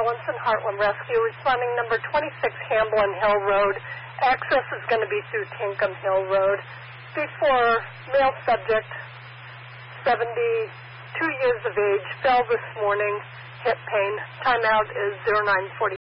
ambulance and Heartland Rescue, responding number 26 Hamblin Hill Road. Access is going to be through Tinkham Hill Road. Before male subject, 72 years of age, fell this morning, hip pain. Timeout is 0940.